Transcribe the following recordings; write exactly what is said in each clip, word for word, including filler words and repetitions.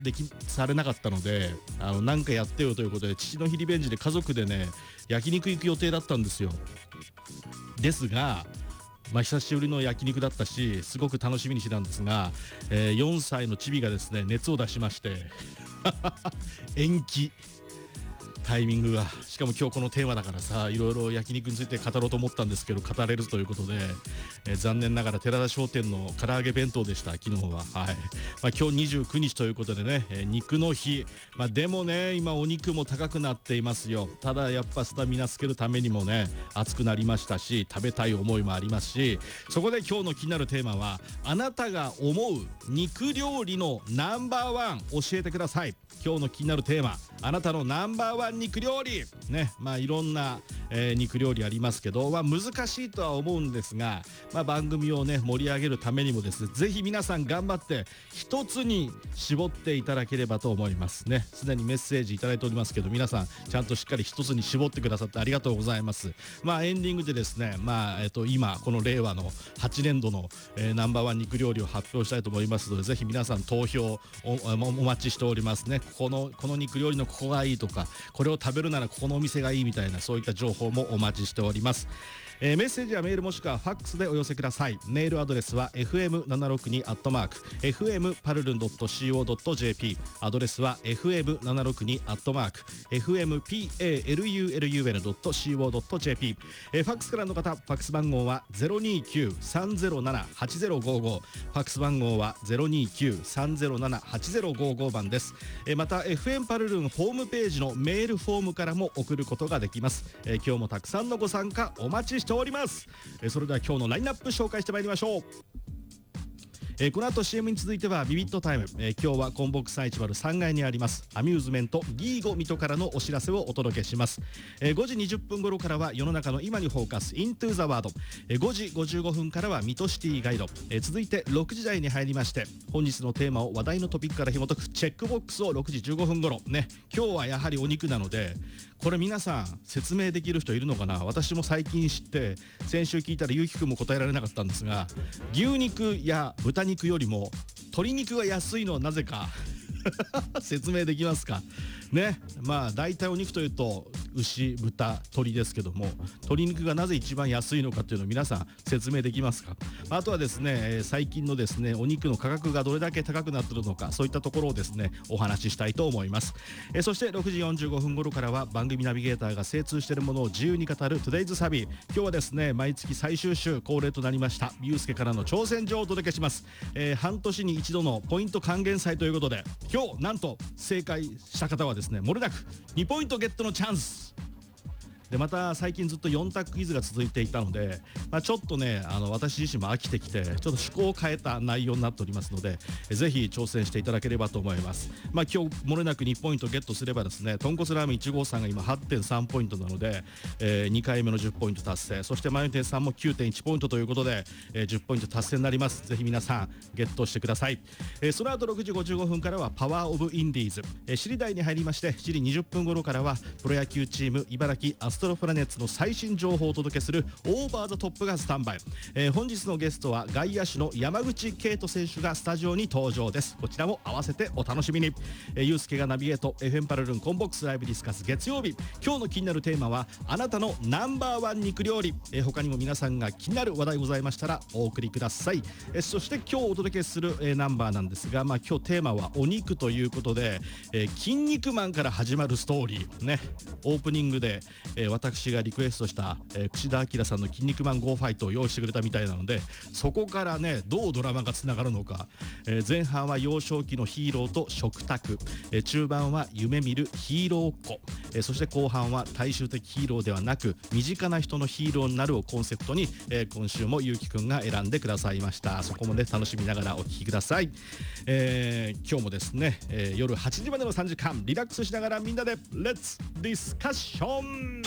できされなかったので、あのなんかやってよということで父の日リベンジで家族でね焼肉行く予定だったんですよ。ですが、まあ、久しぶりの焼肉だったしすごく楽しみにしてたんですが、えー、よんさいのチビがですね熱を出しまして延期タイミングが、しかも今日このテーマだからさ、いろいろ焼肉について語ろうと思ったんですけど語れるということで、えー、残念ながら寺田商店の唐揚げ弁当でした昨日は。はい、まあ、今日にじゅうくにちということでね、えー、肉の日、まあ、でもね今お肉も高くなっていますよ。ただやっぱスタミナつけるためにもね暑くなりましたし食べたい思いもありますし、そこで今日の気になるテーマはあなたが思う肉料理のナンバーワン教えてください。今日の気になるテーマ、あなたのナンバーワン肉料理ね、まあいろんな、えー、肉料理ありますけど、まあ、難しいとは思うんですが、まあ、番組をね盛り上げるためにもですねぜひ皆さん頑張って一つに絞っていただければと思いますね。すでにメッセージいただいておりますけど、皆さんちゃんとしっかり一つに絞ってくださってありがとうございます。まあエンディングでですね、まあえっと今この令和のはちねんどの、えー、ナンバーワン肉料理を発表したいと思いますので、ぜひ皆さん投票 お, お待ちしておりますね。このこの肉料理のここがいいとか、これを食べるならここのお店がいいみたいな、そういった情報もお待ちしております。えー、メッセージはメールもしくはファックスでお寄せください。メールアドレスは エフエムななろくに アットマーク エフエム パルルン ドット シーオー ドット ジェーピー、 アドレスは エフエムななろくに アットマーク エフエム パルルン ドット シーオー ドット ジェーピー、えー、ファックスからの方、ファックス番号は ゼロにきゅう さんゼロなな はちゼロごご、 ファックス番号は ゼロにきゅう さんゼロなな はちゼロごご 番です。えー、また エフエム パルルンホームページのメールフォームからも送ることができます。えー、今日もたくさんのご参加お待ちしております。えー、それでは今日のラインナップ紹介してまいりましょう。えー、この後 シーエム に続いてはビビットタイム、えー、今日はコンボックスいちまるさんがいにありますアミューズメントギーゴ水戸からのお知らせをお届けします。えー、ごじにじゅっぷん頃からは世の中の今にフォーカス Into the World、えー、ごじごじゅうごふんからは水戸シティガイド、えー、続いてろくじ台に入りまして本日のテーマを話題のトピックから紐解くチェックボックスをろくじじゅうごふん頃ね。今日はやはりお肉なので、これ皆さん説明できる人いるのかな。私も最近知って先週聞いたらゆうきくんも答えられなかったんですが、牛肉や豚肉よりも鶏肉が安いのはなぜか説明できますかね。まあ大体お肉というと牛、豚、鶏ですけども、鶏肉がなぜ一番安いのかというのを皆さん説明できますか。あとはですね最近のですねお肉の価格がどれだけ高くなっているのか、そういったところをですねお話ししたいと思います。えそしてろくじよんじゅうごふん頃からは番組ナビゲーターが精通しているものを自由に語る Today's サビ。今日はですね毎月最終週恒例となりましたゆうすけからの挑戦状をお届けします。えー、半年に一度のポイント還元祭ということで、今日なんと正解した方はですね漏れなくにポイントゲットのチャンスで、また最近ずっとよん択クイズが続いていたので、まあ、ちょっとねあの私自身も飽きてきてちょっと趣向を変えた内容になっておりますので、えぜひ挑戦していただければと思います。まあ、今日漏れなくにポイントゲットすればですね豚骨ラーメンいちごうさんが今 はってんさん ポイントなので、えー、にかいめのじゅっポイント達成、そしてマヨネーズさんも きゅうてんいち ポイントということで、えー、じゅっポイント達成になります。ぜひ皆さんゲットしてください。えー、その後ろくじごじゅうごふんからはパワーオブインディーズ、えー、しちじ台に入りましてしちじにじゅっぷん頃からはプロ野球チーム茨城アストロプラネッツの最新情報をお届けするオーバーザトップがスタンバイ、えー、本日のゲストは外野手の山口圭人選手がスタジオに登場です。こちらも合わせてお楽しみに。えー、ゆうすけがナビゲート エフエム パルルンコンボックスライブディスカス月曜日、今日の気になるテーマはあなたのナンバーワン肉料理、えー、他にも皆さんが気になる話題ございましたらお送りください。えー、そして今日お届けする、えー、ナンバーなんですが、まあ、今日テーマはお肉ということで、えー、筋肉マンから始まるストーリーね。オープニングで、えー、私がリクエストした、えー、串田明さんの筋肉マンゴーファイトを用意してくれたみたいなので、そこからねどうドラマがつながるのか。えー、前半は幼少期のヒーローと食卓、えー、中盤は夢見るヒーローっ子、えー、そして後半は大衆的ヒーローではなく身近な人のヒーローになるをコンセプトに、えー、今週もゆうきくんが選んでくださいました。そこもね楽しみながらお聴きください。えー、今日もですね、えー、夜はちじまでのさんじかんリラックスしながらみんなでレッツディスカッション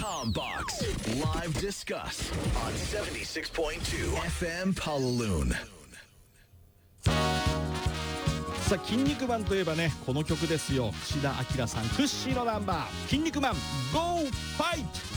Combox Live Discuss on seventy-six point two エフエム Palaloon。 さあ筋肉マンといえばねこの曲ですよ。串田明さん屈指のナンバー筋肉マンゴーファイト。